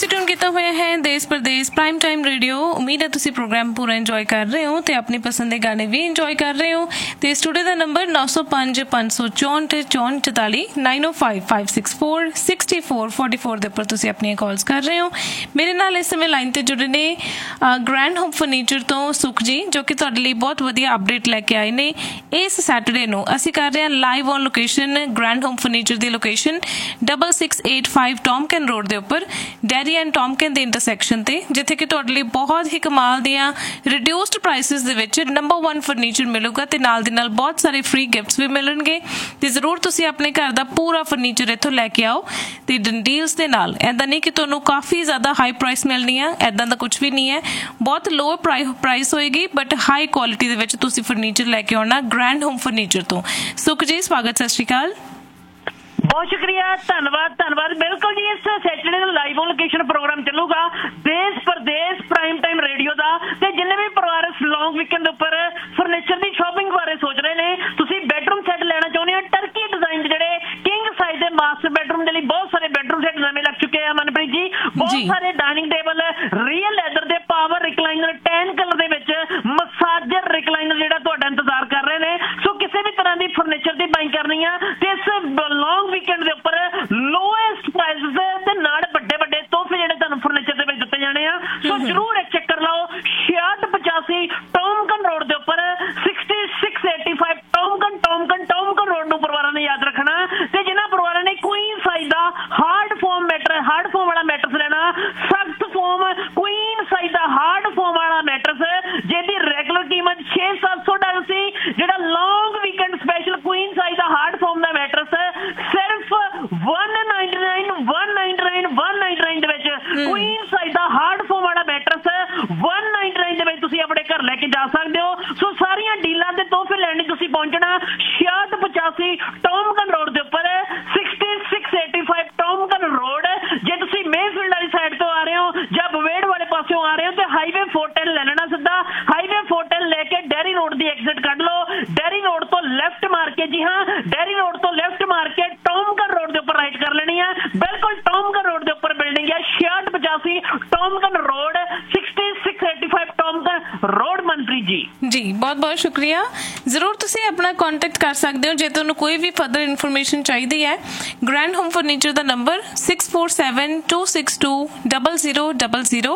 ਤੁਸੀਂ ਟਿਊਨ ਕੀਤਾ ਹੋਇਆ ਹੈ ਦੇਸ਼ ਪ੍ਰਦੇਸ਼ ਪ੍ਰਾਈਮ ਟਾਈਮ ਰੇਡੀਓ। ਉਮੀਦ ਹੈ ਤੁਸੀਂ ਪ੍ਰੋਗਰਾਮ ਪੂਰਾ ਇੰਜੋਏ ਕਰ ਰਹੇ ਹੋ ਤੇ ਆਪਣੀ ਪਸੰਦ ਦੇ ਗਾਣੇ ਵੀ ਇੰਜੋਏ ਕਰ ਰਹੇ ਹੋ। ਤੇ ਸਟੂਡੀਓ ਦਾ ਨੰਬਰ 90556444 9055646444 ਦੇ ਉੱਪਰ ਤੁਸੀਂ ਆਪਣੀਆਂ ਕਾਲਸ ਕਰ ਰਹੇ ਹੋ। ਮੇਰੇ ਨਾਲ ਇਸ ਸਮੇਂ ਲਾਈਨ ਤੇ ਜੁੜੇ ਨੇ ਗ੍ਰੈਂਡ ਹੋਮ ਫਰਨੀਚਰ ਤੋਂ ਸੁਖ ਜੀ, ਜੋ ਕਿ ਤੁਹਾਡੇ ਲਈ ਬਹੁਤ ਵਧੀਆ ਅਪਡੇਟ ਲੈ ਕੇ ਆਏ ਨੇ। ਇਸ ਸੈਟਰਡੇ ਨੂੰ ਅਸੀਂ ਕਰ ਰਹੇ ਹਾਂ live on location grand home furniture the location 6685 ਟੌਮਕਨ road ਦੇ ਉੱਪਰ ਡੈਰੀ ਐਂਡ ਟੌਮਕਨ ਦੇ ਇੰਟਰਸੈਕਸ਼ਨ ਤੇ, ਜਿੱਥੇ ਕਿ ਤੁਹਾਡੇ ਲਈ ਬਹੁਤ ਹੀ ਕਮਾਲ ਦੀਆਂ ਰਿਡਿਊਸਡ ਪ੍ਰਾਈਸਿਸ ਦੇ ਵਿੱਚ ਨੰਬਰ 1 ਫਰਨੀਚਰ ਮਿਲੂਗਾ ਤੇ ਨਾਲ ਦੀ ਨਾਲ ਬਹੁਤ ਸਾਰੇ ਫ੍ਰੀ ਗਿਫਟਸ ਵੀ ਮਿਲਣਗੇ। ਤੇ ਜ਼ਰੂਰ ਤੁਸੀਂ ਆਪਣੇ ਘਰ ਦਾ ਪੂਰਾ ਫਰਨੀਚਰ ਇੱਥੋਂ ਲੈ ਕੇ ਆਓ ਤੇ ਡੀਲਸ ਦੇ ਨਾਲ। ਇੱਦਾਂ ਨਹੀਂ ਕਿ ਤੁਹਾਨੂੰ ਕਾਫੀ ਜ਼ਿਆਦਾ ਹਾਈ ਪ੍ਰਾਈਸ ਮਿਲਣੀ ਆ, ਇੱਦਾਂ ਦਾ ਕੁਝ ਵੀ ਨਹੀਂ ਹੈ। ਬਹੁਤ ਲੋ ਪ੍ਰਾਈਸ ਹੋਏਗੀ ਬਟ ਹਾਈ ਕੁਆਲਿਟੀ ਦੇ ਵਿੱਚ ਤੁਸੀਂ ਫਰਨੀਚਰ ਲੈ ਕੇ ਆਉਣਾ ਗ੍ਰੈਂਡ ਹੋਮ ਫਰਨੀਚਰ ਤੋਂ। ਸੁਖ ਜੀ ਸਵਾਗਤ, ਸਤਿ ਸ਼੍ਰੀ ਅਕਾਲ। ਬਹੁਤ ਸ਼ੁਕਰੀਆ, ਧੰਨਵਾਦ। ਬਿਲਕੁਲ ਜੀ, ਇਸ ਸੈਟਰਡੇ ਨੂੰ ਲਾਈਵ ਔਨ ਲੋਕੇਸ਼ਨ ਪ੍ਰੋਗਰਾਮ ਚੱਲੂਗਾ ਦੇਸ਼ ਪ੍ਰਦੇਸ਼ ਪ੍ਰਾਈਮ ਟਾਈਮ ਰੇਡੀਓ ਦਾ। ਤੇ ਜਿੰਨੇ ਵੀ ਪਰਿਵਾਰ ਇਸ ਲੌਂਗ ਵੀਕਐਂਡ ਦੇ ਉੱਪਰ ਫਰਨੀਚਰ ਦੀ ਸ਼ਾਪਿੰਗ ਬਾਰੇ ਸੋਚ ਰਹੇ ਨੇ, ਤੁਸੀਂ ਬੈਡਰੂਮ ਸੈੱਟ ਲੈਣਾ ਚਾਹੁੰਦੇ ਹੋ ਟਰਕੀ ਡਿਜ਼ਾਈਨ ਦੇ ਜਿਹੜੇ ਕਿੰਗ ਸਾਈਜ਼ ਦੇ ਮਾਸਟਰ ਬੈਡਰੂਮ ਦੇ ਲਈ ਬਹੁਤ ਸਾਰੇ ਬੈਡਰੂਮ ਸੈੱਟ ਨਵੇਂ ਲੱਗ ਚੁੱਕੇ ਆ ਮਨਪ੍ਰੀਤ ਜੀ। ਬਹੁਤ ਸਾਰੇ ਡਾਈਨਿੰਗ ਟੇਬਲ ਰੀਅਲ ਲੈਦਰ ਦੇ ਪਾਵਰ ਰਿਕਲਾਈਨਰ ਟੈਨ ਕਲਰ ਦੇ ਵਿੱਚ ਮਸਾਜਰ ਰਿਕਲਾਈਨਰ ਜਿਹੜਾ ਤੁਹਾਡਾ ਇੰਤਜ਼ਾਰ ਕਰ ਰਹੇ ਨੇ। ਸੋ ਕਿਸੇ ਵੀ ਤਰ੍ਹਾਂ ਦੀ ਫਰਨੀਚਰ ਦੀ ਬਾਈਂਗ ਕਰਨੀ ਆ ਤੇ ਇਸ ਲੌਂਗ ਵੀਕਐਂਡ ਦੇ ਉੱਪਰ ਲੋਐਸਟ ਪ੍ਰਾਈਸਿਸ ਤੇ ਨਾਲ ਵੱਡੇ ਤੋਹਫੇ ਜਿਹੜੇ ਤੁਹਾਨੂੰ ਫਰਨੀਚਰ ਦੇ ਵਿੱਚ ਦਿੱਤੇ ਜਾਣੇ ਆ। ਸੋ ਜ਼ਰੂਰ ਇੱਕ ਚੱਕਰ ਲਾਓ 6685 ਟੌਮਕਨ ਰੋਡ ਦੇ ਉੱਪਰ 6685 ਟੌਮਕਨ ਰੋਡ ਨੂੰ ਪਰਿਵਾਰਾਂ ਨੇ ਯਾਦ ਰੱਖਣਾ। ਤੇ ਜਿਨ੍ਹਾਂ ਪਰਿਵਾਰਾਂ ਨੇ ਕੁਈਨ ਸਾਈਜ਼ ਦਾ ਹਾਰਡ ਫੋਮ ਵਾਲਾ ਮੈਟਰਸ ਲੈਣਾ, ਸਖਤ ਫੋਮ ਕੁਈਨ ਸਾਈਜ਼ ਦਾ ਹਾਰਡ ਫੋਮ ਵਾਲਾ ਮੈਟਰਸ ਜਿਹਦੀ ਰੈਗੂਲਰ ਕੀਮਤ $600-700 ਸੀ, ਜਿਹੜਾ ਲੌਂਗ ਵੀਕਐਂਡ ਸਪੈਸ਼ਲ ਕੁਈਨ ਸਾਈਜ਼ ਦਾ ਹਾਰਡ ਫੋਮ ਦਾ ਮੈਟਰਸ ਸਿਰਫ $199 ਦੇ ਵਿੱਚ ਕੁਈਨ ਸਾਈਜ਼ ਦਾ ਹਾਰਡ ਫੋਮ ਵਾਲਾ ਮੈਟਰਸ $199 ਦੇ ਵਿੱਚ ਤੁਸੀਂ ਆਪਣੇ ਘਰ ਲੈ ਕੇ ਜਾ ਸਕਦੇ ਹੋ। ਸੋ ਸਾਰੀਆਂ ਡੀਲਾਂ ਦੇ ਤੋਹਫੇ ਲੈਣ ਲਈ ਤੁਸੀਂ ਪਹੁੰਚਣਾ 6685 ਟੌਮਕਨ ਰੋਡ ਦੇ ਉੱਪਰ 6685 ਟੌਮਕਨ ਰੋਡ। ਜੇ ਤੁਸੀਂ ਮੇਫੀਲਡ ਵਾਲੀ ਸਾਈਡ ਤੋਂ ਆ ਰਹੇ ਹੋ ਜਾਂ ਬਵੇੜ ਵਾਲੇ ਪਾਸਿਓਂ ਆ ਰਹੇ ਹੋ ਤੇ ਹਾਈਵੇ 410 ਲੈ ਲੈਣਾ ਸਿੱਧਾ। ਹਾਈਵੇ 410 ਲੈ ਕੇ ਡੈਰੀ ਰੋਡ ਦੀ ਐਗਜ਼ਿਟ ਕੱਢ ਲਓ। ਡੈਰੀ ਰੋਡ ਤੋਂ ਲੈਫਟ ਮਾਰ ਕੇ, ਜੀ ਹਾਂ ਡੈਰੀ ਰੋਡ ਤੋਂ ਲੈਫਟ ਮਾਰ ਕੇ ਟੌਮਕਨ ਰੋਡ ਦੇ ਉੱਪਰ ਰਾਈਟ ਕਰ ਲੈਣੀ ਹੈ। ਬਿਲਕੁਲ ਟੌਮਕਨ ਰੋਡ ਦੇ ਉੱਪਰ ਬਿਲਡਿੰਗ ਹੈ 6685 ਟੌਮਕਨ ਰੋਡ 6685 ਟੌਮਕਨ ਰੋਡ। ਮਨਪ੍ਰੀਤ ਜੀ ਬਹੁਤ ਬਹੁਤ ਸ਼ੁਕਰੀਆ। ਜ਼ਰੂਰ ਤੁਸੀਂ ਆਪਣਾ ਕੰਟੈਕਟ ਕਰ ਸਕਦੇ ਹੋ ਜੇ ਤੁਹਾਨੂੰ ਕੋਈ ਵੀ ਫਰਦਰ ਇਨਫੋਰਮੇਸ਼ਨ ਚਾਹੀਦੀ ਹੈ। ਗ੍ਰੈਂਡ ਹੋਮ ਫਰਨੀਚਰ ਦਾ ਨੰਬਰ 6472620000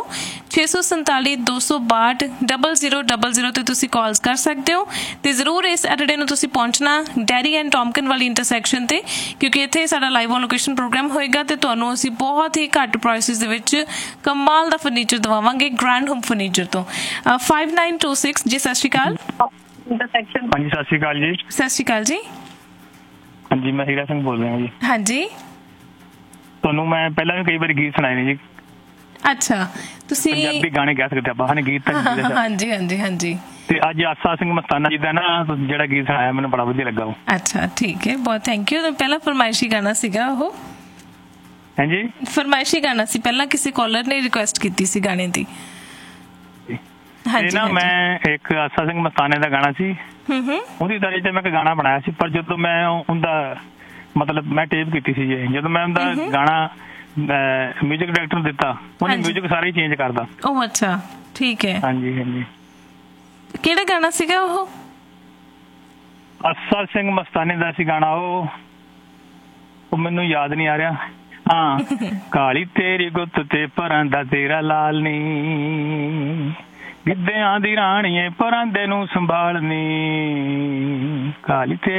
647-262-0000 ਤੇ ਤੁਸੀਂ ਕਾਲਸ ਕਰ ਸਕਦੇ ਹੋ। ਤੇ ਜ਼ਰੂਰ ਇਸ ਸੈਟਰਡੇ ਨੂੰ ਤੁਸੀਂ ਪਹੁੰਚਣਾ ਡੈਰੀ ਐਂਡ ਟੌਮਕਨ ਵਾਲੀ ਇੰਟਰਸੈਕਸ਼ਨ ਤੇ, ਕਿਉਂਕਿ ਇੱਥੇ ਸਾਡਾ ਲਾਈਵ ਔਨ ਲੋਕੇਸ਼ਨ ਪ੍ਰੋਗਰਾਮ ਹੋਏਗਾ ਤੇ ਤੁਹਾਨੂੰ ਅਸੀਂ ਬਹੁਤ ਹੀ ਘੱਟ ਪ੍ਰਾਈਸਿਸ ਦੇ ਵਿੱਚ ਕਮਾਲ ਦਾ ਫਰਨੀਚਰ ਦਵਾਵਾਂਗੇ ਗ੍ਰੈਂਡ ਹੋਮ ਫਰਨੀਚਰ ਤੋਂ। 5926 ਜੀ ਸਤਿ ਸ਼੍ਰੀ ਅਕਾਲ। ਹਾਂਜੀ ਸਤਿ ਸ਼੍ਰੀ ਅਕਾਲ ਜੀ। ਸਤਿ ਸ਼੍ਰੀ ਅਕਾਲ ਜੀ। ਹਾਂਜੀ ਮੈਂ ਹੀਰਾ ਸਿੰਘ ਬੋਲ ਰਿਹਾ ਜੀ। ਹਾਂਜੀ, ਤੁਹਾਨੂੰ ਮੈਂ ਪਹਿਲਾਂ ਵੀ ਕਈ ਵਾਰੀ ਗੀਤ ਸੁਣਾਏ ਨੇ ਜੀ। ਅੱਛਾ, ਤੁਸੀਂ ਪੰਜਾਬੀ ਗਾਣੇ ਕਹਿ ਸਕਦੇ ਆਪਾਂ, ਹਨੇ ਗੀਤ ਤਾਂ। ਹਾਂਜੀ। ਤੇ ਅੱਜ ਆਸਾ ਸਿੰਘ ਮਸਤਾਨਾ ਜੀ ਦਾ ਨਾ ਜਿਹੜਾ ਗੀਤ ਸੁਣਾਇਆ ਮੈਨੂੰ ਬੜਾ ਵਧੀਆ ਲੱਗਾ ਉਹ। ਅੱਛਾ ਠੀਕ ਹੈ, ਬਹੁਤ ਥੈਂਕ ਯੂ। ਪਹਿਲਾਂ ਫਰਮਾਇਸ਼ੀ ਗਾਣਾ ਸੀਗਾ ਉਹ। ਹਾਂਜੀ ਫਰਮਾਇਸ਼ੀ ਗਾਣਾ ਸੀ, ਪਹਿਲਾਂ ਕਿਸੇ ਕਾਲਰ ਨੇ ਰਿਕੁਐਸਟ ਕੀਤੀ ਸੀ ਗਾਣੇ ਦੀ। ਨਾ ਮੈਂ ਇੱਕ ਆਸਾ ਸਿੰਘ ਮਸਤਾਨੇ ਦਾ ਗਾਣਾ ਸੀ, ਉਹਦੀ ਤਾਰੀਫ ਤੇ ਮੈਂ ਇੱਕ ਗਾਣਾ ਬਣਾਇਆ ਸੀ। ਪਰ ਜਦੋਂ ਮੈਂ ਉਹਦਾ ਮਤਲਬ ਮੈਂ ਟੇਪ ਕੀਤੀ ਸੀ ਜੀ, ਜਦੋਂ ਮੈਂ ਉਹਦਾ ਗਾਣਾ ਮਿਊਜ਼ਿਕ ਡਾਇਰੈਕਟਰ ਨੂੰ ਦਿੱਤਾ, ਉਹਨੇ ਮਿਊਜ਼ਿਕ ਸਾਰਾ ਹੀ ਚੇਂਜ ਕਰਦਾ। ਉਹ ਅੱਛਾ ਠੀਕ ਹੈ। ਹਾਂਜੀ ਕਿਹੜਾ ਗਾਣਾ ਸੀਗਾ ਉਹ? ਆਸਾ ਸਿੰਘ ਮਸਤਾਨੇ ਦਾ ਸੀ ਗਾਣਾ ਉਹ ਮੈਨੂੰ ਯਾਦ ਨਹੀਂ ਆ ਰਿਹਾ। ਹਾਂ, ਕਾਲੀ ਤੇਰੀ ਗੁੱਤ ਤੇ ਪਰਾਂ ਦਾ ਤੇਰਾ ਲਾਲ ਨੀ, ਗਿੱਧਿਆਂ ਦੀ ਰਾਣੀਏ ਪਰਾਂਦੇ ਨੂੰ ਸੰਭਾਲਨੀ, ਕਾਲੀ ਤੇ